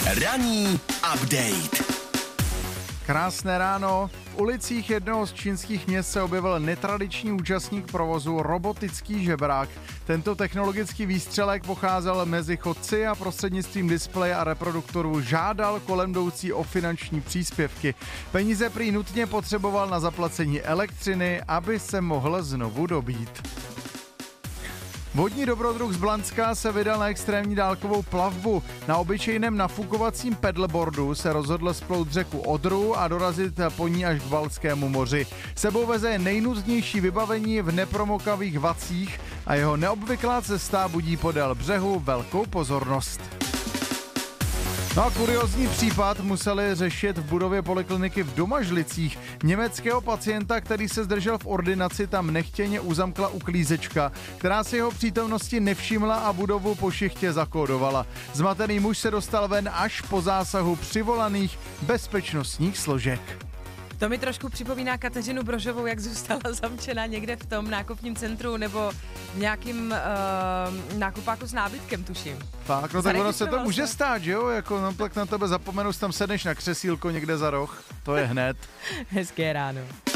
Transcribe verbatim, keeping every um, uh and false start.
Ranní update. Krásné ráno. V ulicích jednoho z čínských měst se objevil netradiční účastník provozu robotický žebrák. Tento technologický výstřelek pocházel mezi chodci a prostřednictvím displeje a reproduktorů žádal kolem jdoucí o finanční příspěvky. Peníze prý nutně potřeboval na zaplacení elektřiny, aby se mohl znovu dobít. Vodní dobrodruh z Blanska se vydal na extrémní dálkovou plavbu. Na obyčejném nafukovacím paddleboardu se rozhodl splout řeku Odru a dorazit po ní až k Baltskému moři. Sebou veze nejnutnější vybavení v nepromokavých vacích a jeho neobvyklá cesta budí podél břehu velkou pozornost. No a kuriózní případ museli řešit v budově polikliniky v Domažlicích. Německého pacienta, který se zdržel v ordinaci, tam nechtěně uzamkla uklízečka, která si jeho přítomnosti nevšimla a budovu po šichtě zakódovala. Zmatený muž se dostal ven až po zásahu přivolaných bezpečnostních složek. To mi trošku připomíná Kateřinu Brožovou, jak zůstala zamčena někde v tom nákupním centru nebo v nějakým uh, nákupáku s nábytkem, tuším. Tak, no tak ono se to může stát, že jo? Jako, no tak na tebe zapomenu, tam sedneš na křesílko někde za roh. To je hned. Hezké ráno.